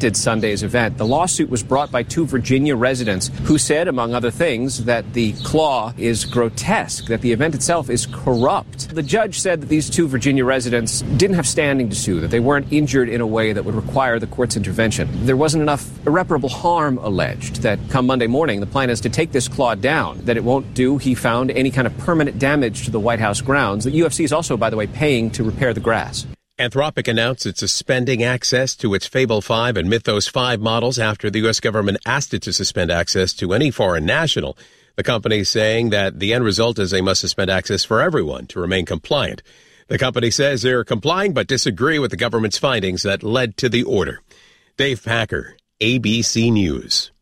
prevented Sunday's event. The lawsuit was brought by 2 Virginia residents who said, among other things, that the claw is grotesque, that the event itself is corrupt. The judge said that these 2 Virginia residents didn't have standing to sue, that they weren't injured in a way that would require the court's intervention. There wasn't enough irreparable harm alleged, that come Monday morning, the plan is to take this claw down, that it won't do, he found, any kind of permanent damage to the White House grounds. The UFC is also, by the way, paying to repair the grass. Anthropic announced it's suspending access to its Fable 5 and Mythos 5 models after the U.S. government asked it to suspend access to any foreign national. The company saying that the end result is they must suspend access for everyone to remain compliant. The company says they're complying but disagree with the government's findings that led to the order. Dave Packer, ABC News.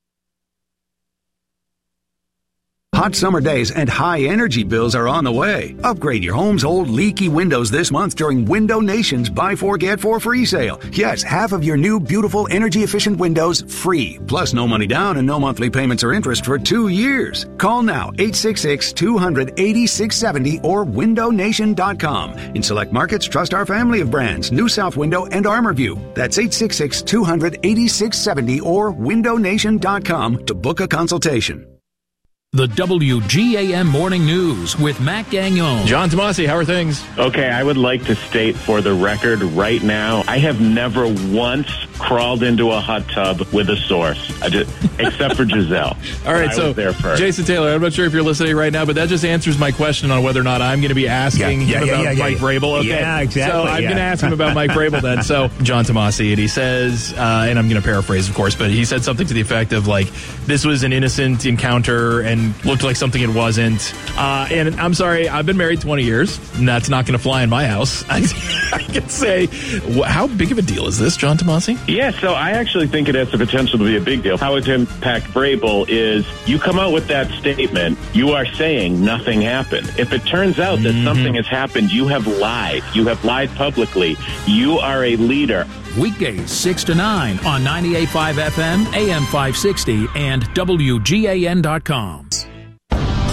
Hot summer days and high energy bills are on the way. Upgrade your home's old leaky windows this month during Window Nation's Buy 4 Get 4 free sale. Yes, half of your new beautiful energy efficient windows free. Plus no money down and no monthly payments or interest for 2 years. Call now 866-200-8670 or windownation.com. In select markets, trust our family of brands, New South Window and ArmorView. That's 866-200-8670 or windownation.com to book a consultation. The WGAM Morning News with Matt Gagnon. John Tomasi, how are things? Okay, I would like to state for the record right now, I have never once crawled into a hot tub with a source, except for Giselle. All right, so Jason Taylor, I'm not sure if you're listening right now, but that just answers my question on whether or not I'm going to be asking him about Mike Vrabel. Okay. Yeah, exactly. So I'm going to ask him about Mike Vrabel then. So John Tomasi, and he says, and I'm going to paraphrase, of course, but he said something to the effect of, like, this was an innocent encounter and looked like something it wasn't. And I'm sorry, I've been married 20 years, and that's not going to fly in my house. I can say, how big of a deal is this, John Tomasi? Yeah, so I actually think it has the potential to be a big deal. How it impact Vrabel is you come out with that statement, you are saying nothing happened. If it turns out that something has happened, you have lied. You have lied publicly. You are a leader. Weekdays 6 to 9 on 98.5 FM, AM 560, and WGAN.com.